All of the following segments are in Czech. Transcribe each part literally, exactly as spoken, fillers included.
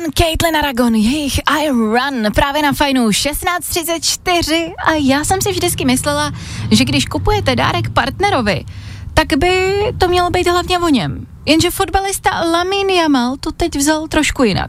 Caitlin Aragon, jejich I Run, právě na Fajnu šestnáct třicet čtyři a já jsem si vždycky myslela, že když kupujete dárek partnerovi, tak by to mělo být hlavně o něm. Jenže fotbalista Lamine Yamal to teď vzal trošku jinak.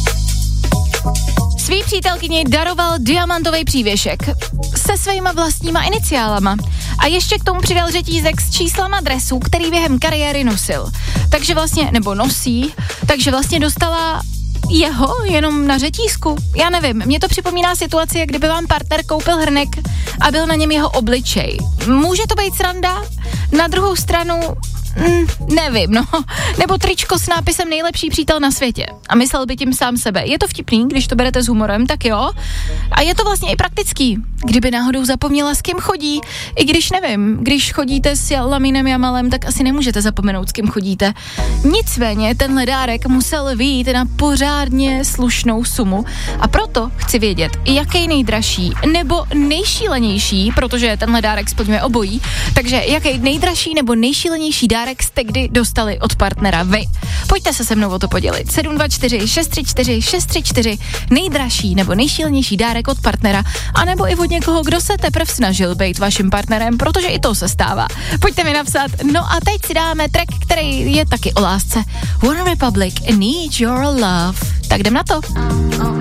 Svý přítelkyni daroval diamantový přívěšek se svýma vlastníma iniciálama a ještě k tomu přidal řetízek s číslama dresů, který během kariéry nosil. Takže vlastně, nebo nosí, takže vlastně dostala jeho jenom na řetízku. Já nevím, mně to připomíná situaci, jak kdyby vám partner koupil hrnek a byl na něm jeho obličej. Může to být sranda? Na druhou stranu, mm, nevím, no. Nebo tričko s nápisem nejlepší přítel na světě. A myslel by tím sám sebe. Je to vtipný, když to berete s humorem, tak jo. A je to vlastně i praktický. Kdyby náhodou zapomněla, s kým chodí, i když nevím, když chodíte s Laminem Yamalem, tak asi nemůžete zapomenout, s kým chodíte. Nicméně tenhle dárek musel vyjít na pořádně slušnou sumu a proto chci vědět, jaký nejdražší nebo nejšílenější, protože tenhle dárek splňuje obojí, takže jaký nejdražší nebo nejšílenější dárek jste kdy dostali od partnera vy. Pojďte se se mnou o to podělit. sedm dva čtyři šest tři čtyři šest tři čtyři nejdražší nebo nejšílenější dárek od partnera, anebo i od někoho, kdo se teprve snažil být vaším partnerem, protože i to se stává. Pojďte mi napsat. No a teď si dáme track, který je taky o lásce. One Republic, Need Your Love. Tak jdem na to.